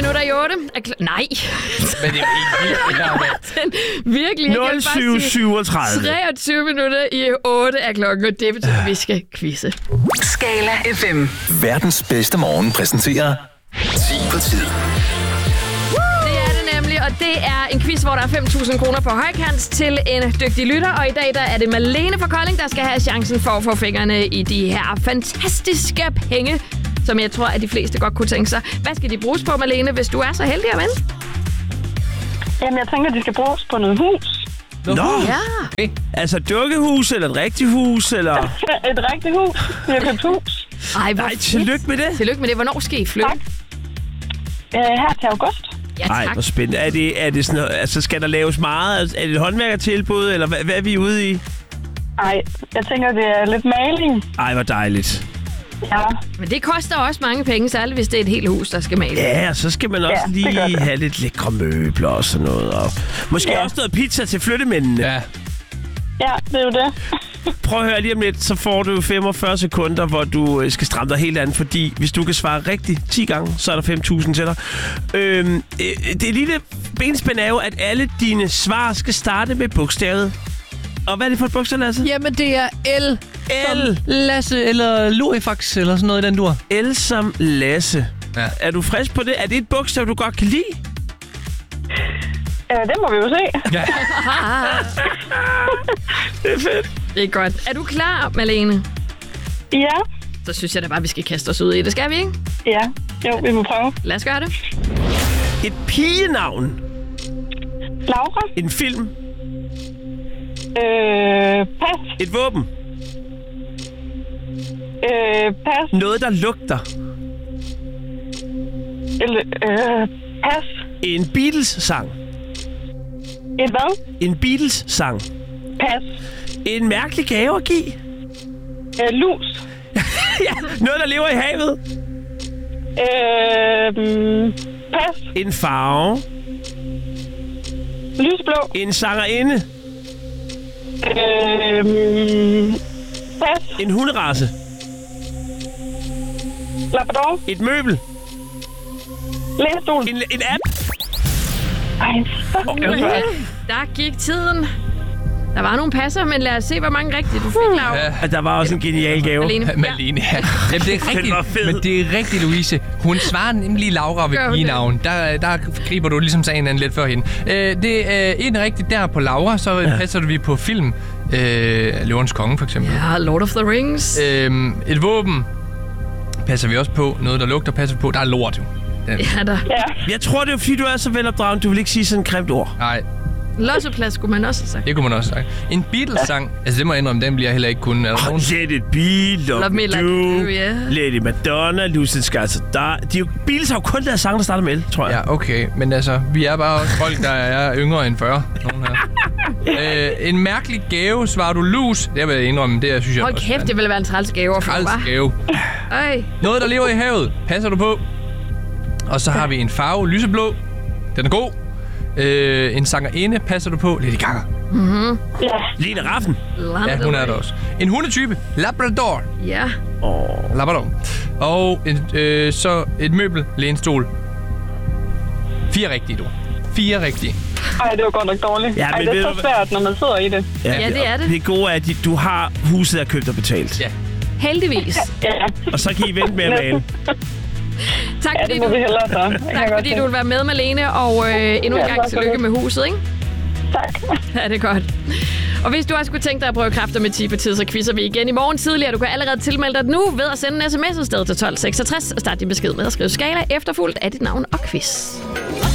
minutter i 8. Nej. Men det er ikke Virkelig. 07:37. 23 minutter i 8 er klokken, og det betyder, at vi skal quizze. Skala FM. Verdens bedste morgen præsenterer 10 på tid. Det er det nemlig, og det er en quiz, hvor der er 5.000 kroner på højkant til en dygtig lytter. Og i dag der er det Malene fra Kolding, der skal have chancen for at få fingrene i de her fantastiske penge, som jeg tror, at de fleste godt kunne tænke sig. Hvad skal de bruges på, Malene, hvis du er så heldig at vinde? Jamen, jeg tænker, at de skal bruges på noget hus. Nå, Ja. okay. Altså dukkehus eller et rigtigt hus, eller... Et rigtigt hus. Vi har købt hus. Ej, hvor Nej, fedt. tillykke med det. Tillykke med det. Hvornår skal I flytte? Tak. Her til august. Ja, Nej, tak. hvor spændende. Er det sådan noget, altså skal der laves meget? Er det et håndværkertilbud, eller hvad er vi ude i? Ej, jeg tænker, det er lidt maling. Ej, hvor dejligt. Ja. Men det koster også mange penge, særligt hvis det er et helt hus, der skal males. Ja, og så skal man også Ja, det gør lige det. have lidt lækre møbler og sådan noget. Og måske også noget pizza til flyttemændene. Ja. Ja, det er jo det. Prøv at høre lige om lidt, så får du 45 sekunder, hvor du skal stramme dig helt andet, fordi hvis du kan svare rigtigt 10 gange, så er der 5.000 til dig. Det lille benspænd er jo, at alle dine svar skal starte med bogstavet. Og hvad er det for et bogstav, Lasse? Jamen, det er L. L. Lasse eller Lurifax eller sådan noget i den dur. L som Lasse. Ja. Er du frisk på det? Er det et bogstav, du godt kan lide? Det må vi jo se. Ja. Det er fedt. Det er godt. Er du klar, Malene? Ja. Så synes jeg da bare, at vi skal kaste os ud i det. Skal vi, ikke? Ja. Jo, vi må prøve. Lad os gøre det. Et pigenavn. Laura. En film. Pas. Et våben. Pas. Noget, der lugter. Pas. En Beatles-sang. Et hvad? En Beatles-sang. Pas. En mærkelig gave at give. Lus. Ja, noget, der lever i havet. Pas. En farve. Lysblå. En sangerinde. Pas. En hunderace. Labrador. Et møbel. Lænestol. En app. Ej, Der gik tiden. Der var nogle passer, men lad os se, hvor mange rigtige du fik, Laura. Ja. Og der var også en genial gave. Malene. Ja. Malene, ja. Jamen, det er rigtigt, var fed. men det er rigtigt, Louise. Hun svarer nemlig Laura ved Gør hun pigenavn. Der griber du ligesom sagen an lidt før hende. Det er en rigtigt der på Laura, så passer vi på film. Løvens Konge, for eksempel. Ja, Lord of the Rings. Et våben passer vi også på. Noget, der lugter, passer vi på. Der er lort, jo. Ja, der. ja. Jeg tror, det er fordi, du er så velopdragen. Du vil ikke sige sådan et grimt ord. Nej, Losseplads skulle man også have sagt. det kunne man også sige. En Beatles-sang, altså det må jeg indrømme, den bliver heller ikke kun. Let it be, love me like you do. yeah. Lady Madonna, Lucy Scarlett. Beatles har jo kun lavet sange, der starter med L, tror jeg. Ja, okay. Men altså, vi er bare også folk, der er yngre end 40. Nogen her. En mærkelig gave, svarer du lus. Det vil jeg indrømme, det synes jeg Hold også. kæft, det ville være en træls gave at få, Træls hva'? gave. Øj. Noget, der lever i havet. Passer du på? Og så har vi en farve, lyseblå. Den er god. En sangerinde, passer du på? Lady Gaga. Ja. Lene Raffen. Ja, hun er der også. En hundetype, Labrador. Ja. Labrador. Og så et møbel, lænestol. 4 rigtige, du. 4 rigtige. Ej, det var godt nok dårligt. Ja, Ej, men det ved er du så hvad- svært, når man sidder i det. Ja, det er det. Det gode er, at du har huset, der købt og betalt. Ja. Heldigvis. Ja, Og så kan I vente med at male. Tak ja fordi det må du... vi hellere så. Det kan jeg Tak godt fordi se. du vil være med, Malene, og endnu en Ja, gang tak for tillykke det. med huset, ikke? Tak. Ja, det er godt. Og hvis du også kunne tænke dig at prøve kræfter med 10 på tid, så quizzer vi igen i morgen tidligere. Du kan allerede tilmelde dig nu ved at sende en sms afsted til 1266 og starte din besked med at skrive skala efterfulgt af dit navn og quiz.